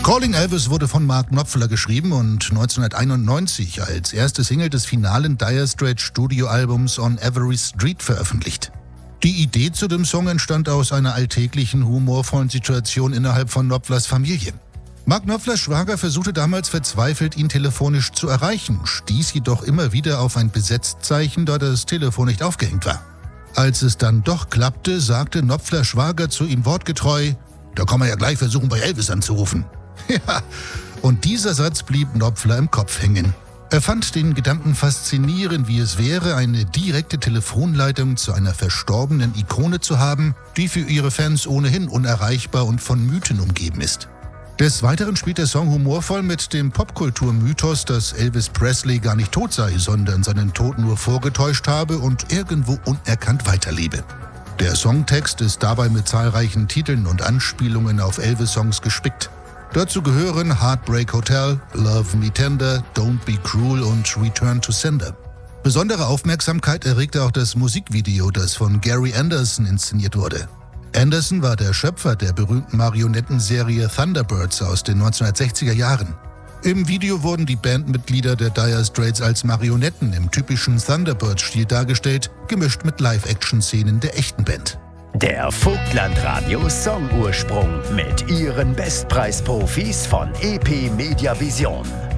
Calling Elvis wurde von Mark Knopfler geschrieben und 1991 als erste Single des finalen Dire Straits Studioalbums On Every Street veröffentlicht. Die Idee zu dem Song entstand aus einer alltäglichen, humorvollen Situation innerhalb von Knopflers Familie. Mark Knopflers Schwager versuchte damals verzweifelt, ihn telefonisch zu erreichen, stieß jedoch immer wieder auf ein Besetzzeichen, da das Telefon nicht aufgehängt war. Als es dann doch klappte, sagte Knopflers Schwager zu ihm wortgetreu: „Da kann man ja gleich versuchen, bei Elvis anzurufen." Ja, und dieser Satz blieb Knopfler im Kopf hängen. Er fand den Gedanken faszinierend, wie es wäre, eine direkte Telefonleitung zu einer verstorbenen Ikone zu haben, die für ihre Fans ohnehin unerreichbar und von Mythen umgeben ist. Des Weiteren spielt der Song humorvoll mit dem Popkulturmythos, dass Elvis Presley gar nicht tot sei, sondern seinen Tod nur vorgetäuscht habe und irgendwo unerkannt weiterlebe. Der Songtext ist dabei mit zahlreichen Titeln und Anspielungen auf Elvis-Songs gespickt. Dazu gehören Heartbreak Hotel, Love Me Tender, Don't Be Cruel und Return to Sender. Besondere Aufmerksamkeit erregte auch das Musikvideo, das von Gary Anderson inszeniert wurde. Anderson war der Schöpfer der berühmten Marionettenserie Thunderbirds aus den 1960er Jahren. Im Video wurden die Bandmitglieder der Dire Straits als Marionetten im typischen Thunderbirds-Stil dargestellt, gemischt mit Live-Action-Szenen der echten Band. Der Vogtlandradio Song-Ursprung mit ihren Bestpreisprofis von EP Media Vision.